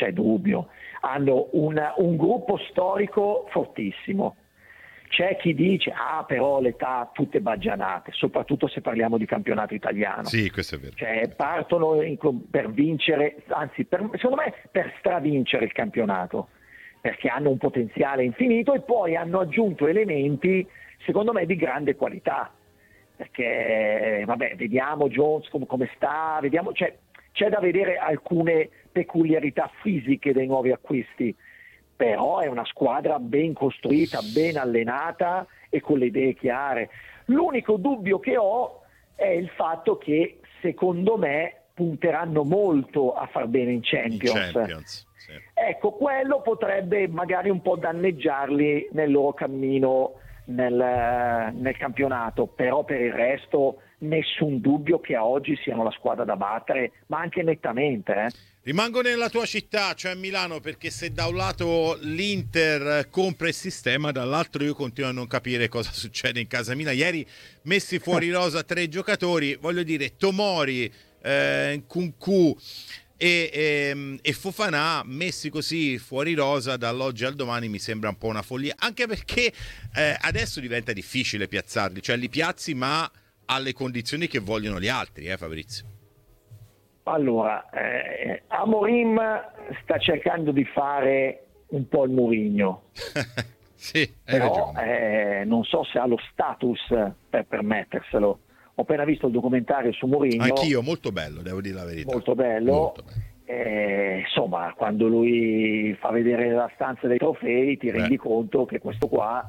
c'è dubbio. Hanno un gruppo storico fortissimo. C'è chi dice, però l'età tutte baggianate, soprattutto se parliamo di campionato italiano. Sì, questo è vero. Cioè partono per vincere, anzi secondo me per stravincere il campionato, perché hanno un potenziale infinito e poi hanno aggiunto elementi, secondo me, di grande qualità. Perché, vediamo Jones come sta, vediamo, c'è da vedere alcune peculiarità fisiche dei nuovi acquisti, però è una squadra ben costruita, ben allenata e con le idee chiare. L'unico dubbio che ho è il fatto che, secondo me, punteranno molto a far bene in Champions. Sì. Ecco, quello potrebbe magari un po' danneggiarli nel loro cammino nel campionato, però per il resto nessun dubbio che a oggi siano la squadra da battere, ma anche nettamente. Rimango nella tua città, cioè Milano, perché se da un lato l'Inter compra il sistema, dall'altro io continuo a non capire cosa succede in casa mia. Ieri messi fuori rosa 3 giocatori, voglio dire, Tomori, Nkunku e Fofana messi così fuori rosa dall'oggi al domani mi sembra un po' una follia, anche perché adesso diventa difficile piazzarli, cioè li piazzi ma alle condizioni che vogliono gli altri, Fabrizio. Allora, Amorim sta cercando di fare un po' il Mourinho. Sì, però non so se ha lo status per permetterselo. Ho appena visto il documentario su Mourinho. Anch'io, molto bello, devo dire la verità. Molto bello. Insomma, quando lui fa vedere la stanza dei trofei ti rendi conto che questo qua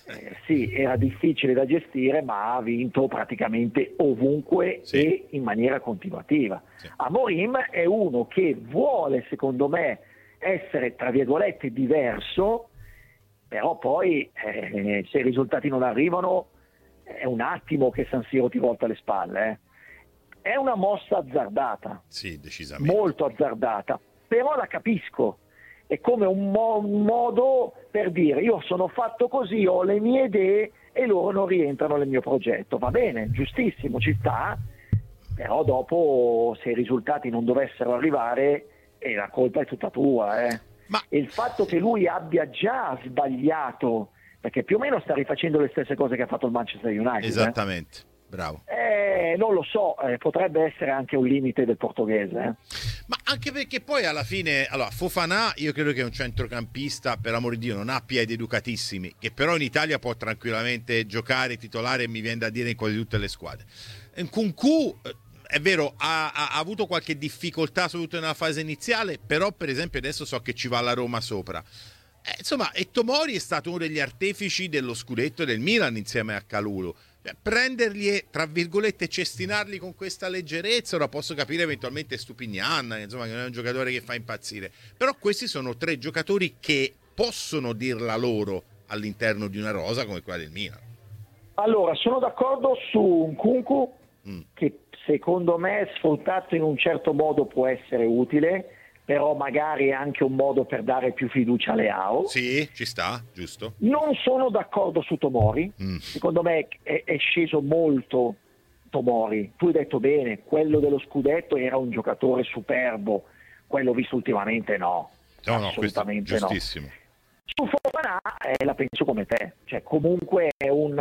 sì, era difficile da gestire, ma ha vinto praticamente ovunque e in maniera continuativa. Amorim è uno che vuole, secondo me, essere tra virgolette diverso, però poi se i risultati non arrivano è un attimo che San Siro ti volta le spalle. È una mossa azzardata, sì, decisamente, molto azzardata, però la capisco. È come un modo per dire: io sono fatto così, ho le mie idee e loro non rientrano nel mio progetto. Va bene, giustissimo, ci sta, però dopo se i risultati non dovessero arrivare la colpa è tutta tua. Ma E il fatto che lui abbia già sbagliato, perché più o meno sta rifacendo le stesse cose che ha fatto il Manchester United. Esattamente. Bravo. Non lo so, potrebbe essere anche un limite del portoghese. Ma anche perché poi alla fine, allora, Fofana io credo che è un centrocampista, per amor di Dio, non ha piedi educatissimi, che però in Italia può tranquillamente giocare titolare, mi viene da dire, in quasi tutte le squadre. Nkunku, è vero, ha avuto qualche difficoltà soprattutto nella fase iniziale, però per esempio adesso so che ci va la Roma sopra. Insomma, e Tomori è stato uno degli artefici dello scudetto del Milan insieme a Kalulu. Prenderli e, tra virgolette, cestinarli con questa leggerezza, ora posso capire eventualmente Stupignan, insomma, che non è un giocatore che fa impazzire, però questi sono 3 giocatori che possono dirla loro all'interno di una rosa come quella del Milan. Allora, sono d'accordo su Nkunku, che secondo me sfruttato in un certo modo può essere utile, però magari è anche un modo per dare più fiducia a Leao. Sì, ci sta, giusto. Non sono d'accordo su Tomori, secondo me è sceso molto Tomori. Tu hai detto bene, quello dello scudetto era un giocatore superbo, quello visto ultimamente no, assolutamente no. Giustissimo. Su Fofana la penso come te, cioè comunque è un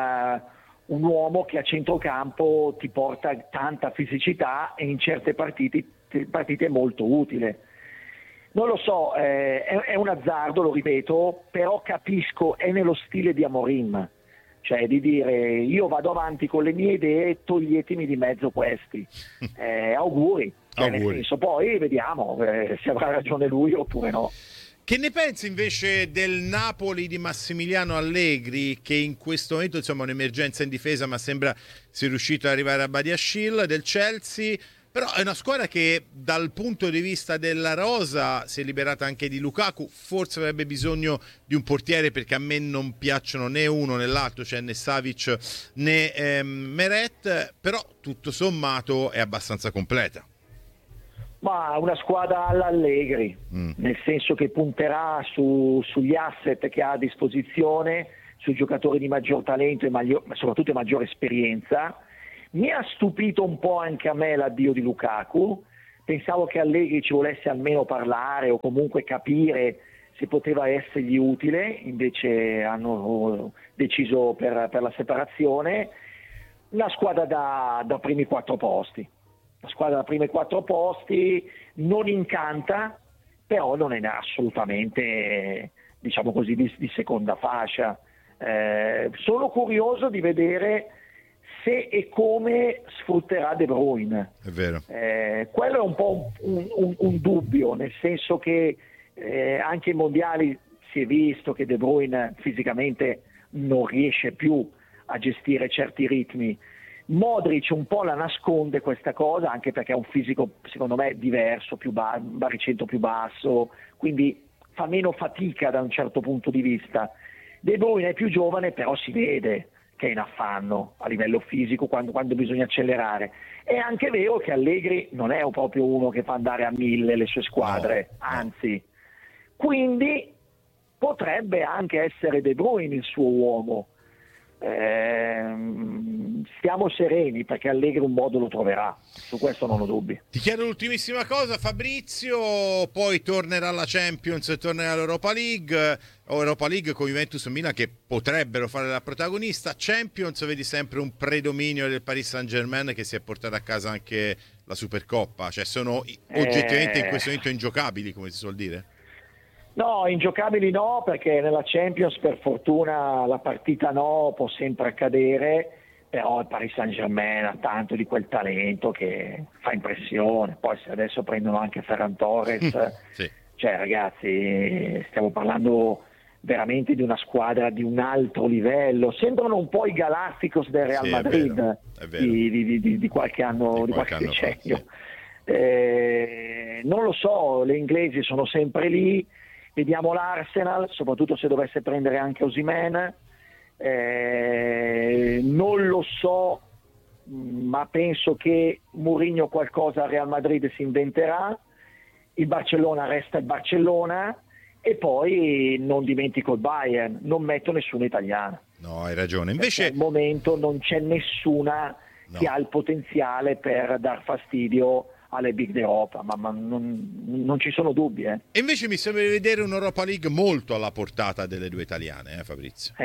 uomo che a centrocampo ti porta tanta fisicità e in certe partite è molto utile. Non lo so, è un azzardo, lo ripeto, però capisco, è nello stile di Amorim, cioè di dire io vado avanti con le mie idee, toglietemi di mezzo questi. Auguri. Nel senso, poi vediamo se avrà ragione lui oppure no. Che ne pensi invece del Napoli di Massimiliano Allegri, che in questo momento insomma è un'emergenza in difesa ma sembra sia riuscito ad arrivare a Badiashile, del Chelsea? Però è una squadra che dal punto di vista della rosa si è liberata anche di Lukaku, forse avrebbe bisogno di un portiere perché a me non piacciono né uno né l'altro, cioè né Savic né Meret, però tutto sommato è abbastanza completa. Ma una squadra all'Allegri, nel senso che punterà sugli asset che ha a disposizione, sui giocatori di maggior talento e soprattutto maggiore esperienza. Mi ha stupito un po' anche a me l'addio di Lukaku, pensavo che Allegri ci volesse almeno parlare o comunque capire se poteva essergli utile, invece hanno deciso per la separazione. La squadra da primi 4 posti. La squadra da primi 4 posti non incanta, però non è assolutamente, diciamo così, di seconda fascia. Sono curioso di vedere se e come sfrutterà De Bruyne. È vero. Quello è un po' un dubbio, nel senso che anche ai mondiali si è visto che De Bruyne fisicamente non riesce più a gestire certi ritmi. Modric un po' la nasconde questa cosa, anche perché ha un fisico secondo me diverso, più baricentro più basso, quindi fa meno fatica da un certo punto di vista. De Bruyne è più giovane, però si vede che è in affanno a livello fisico quando bisogna accelerare. È anche vero che Allegri non è proprio uno che fa andare a 1000 le sue squadre, anzi. Quindi potrebbe anche essere De Bruyne il suo uomo. Stiamo sereni, perché Allegri un modo lo troverà, su questo non ho dubbi. Ti chiedo l'ultimissima cosa, Fabrizio, poi tornerà alla Champions e tornerà all'Europa League, con Juventus e Milan che potrebbero fare la protagonista. Champions, vedi sempre un predominio del Paris Saint-Germain che si è portato a casa anche la Supercoppa, cioè sono oggettivamente in questo momento ingiocabili, come si suol dire? No, ingiocabili no, perché nella Champions per fortuna la partita no, può sempre accadere, però il Paris Saint-Germain ha tanto di quel talento che fa impressione. Poi se adesso prendono anche Ferran Torres, sì. Cioè ragazzi, stiamo parlando veramente di una squadra di un altro livello. Sembrano un po' i Galacticos del Real Madrid, è vero. Di qualche anno, di qualche decennio. Non lo so, le inglesi sono sempre lì. Vediamo l'Arsenal, soprattutto se dovesse prendere anche Osimhen. Non lo so, ma penso che Mourinho qualcosa al Real Madrid si inventerà. Il Barcellona resta il Barcellona, e poi non dimentico il Bayern, non metto nessuno italiano. No, hai ragione. Invece al momento non c'è nessuna che ha il potenziale per dar fastidio alle big d'Europa, ma non ci sono dubbi. E invece mi sembra di vedere un'Europa League molto alla portata delle due italiane, Fabrizio?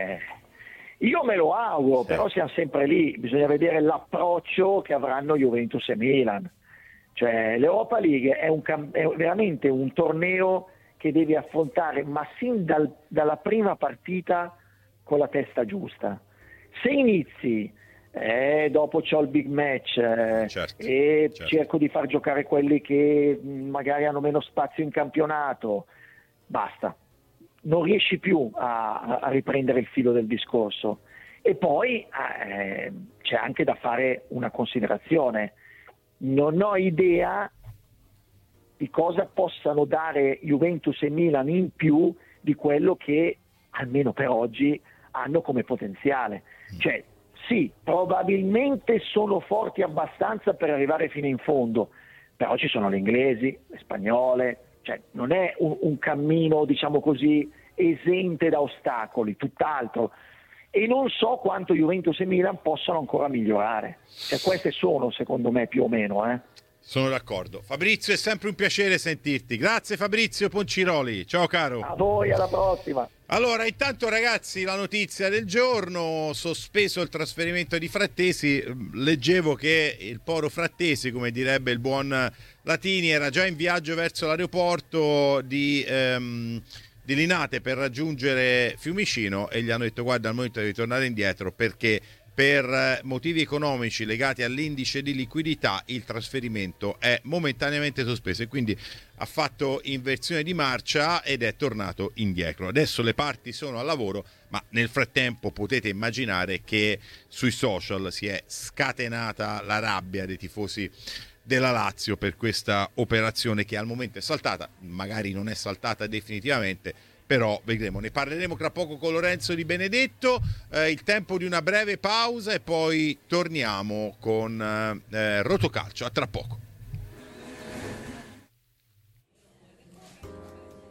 Io me lo auguro, però siamo sempre lì, bisogna vedere l'approccio che avranno Juventus e Milan. Cioè l'Europa League è veramente un torneo che devi affrontare, ma sin dalla prima partita con la testa giusta. Se inizi dopo c'ho il big match cerco di far giocare quelli che magari hanno meno spazio in campionato, basta, non riesci più a riprendere il filo del discorso. E poi c'è anche da fare una considerazione: non ho idea di cosa possano dare Juventus e Milan in più di quello che almeno per oggi hanno come potenziale. Cioè sì, probabilmente sono forti abbastanza per arrivare fino in fondo, però ci sono le inglesi, le spagnole, cioè non è un cammino, diciamo così, esente da ostacoli, tutt'altro. E non so quanto Juventus e Milan possano ancora migliorare. Cioè queste sono, secondo me, più o meno. Sono d'accordo. Fabrizio, è sempre un piacere sentirti. Grazie Fabrizio Ponciroli. Ciao caro. A voi, alla prossima. Allora, intanto ragazzi, la notizia del giorno: sospeso il trasferimento di Frattesi. Leggevo che il poro Frattesi, come direbbe il buon Latini, era già in viaggio verso l'aeroporto di Linate per raggiungere Fiumicino, e gli hanno detto: guarda, al momento devi tornare indietro, perché per motivi economici legati all'indice di liquidità il trasferimento è momentaneamente sospeso, e quindi ha fatto inversione di marcia ed è tornato indietro. Adesso le parti sono al lavoro, ma nel frattempo potete immaginare che sui social si è scatenata la rabbia dei tifosi della Lazio per questa operazione, che al momento è saltata, magari non è saltata definitivamente, però vedremo. Ne parleremo tra poco con Lorenzo Di Benedetto. Il tempo di una breve pausa e poi torniamo con Rotocalcio. A tra poco.